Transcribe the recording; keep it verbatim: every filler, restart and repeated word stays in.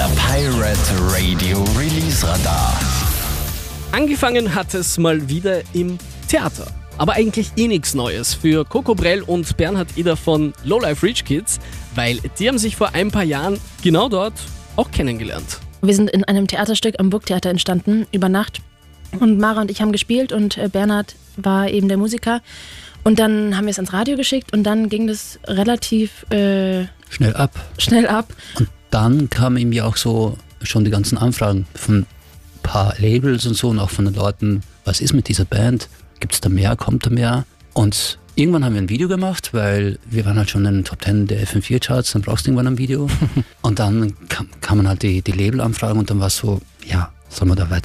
Der Pirate Radio Release Radar. Angefangen hat es mal wieder im Theater. Aber eigentlich eh nichts Neues für Coco Brell und Bernhard Eder von Lowlife Rich Kids, weil die haben sich vor ein paar Jahren genau dort auch kennengelernt. Wir sind in einem Theaterstück am Burgtheater entstanden, über Nacht. Und Mara und ich haben gespielt und Bernhard war eben der Musiker. Und dann haben wir es ans Radio geschickt und dann ging das relativ äh, schnell ab. Schnell ab. Und dann kamen ihm ja auch so schon die ganzen Anfragen von ein paar Labels und so und auch von den Leuten, was ist mit dieser Band? Gibt es da mehr? Kommt da mehr? Und irgendwann haben wir ein Video gemacht, weil wir waren halt schon in den Top Ten der F M vier Charts, dann brauchst du irgendwann ein Video. Und dann kam, kamen halt die, die Labelanfragen und dann war es so, ja, sollen wir da weiter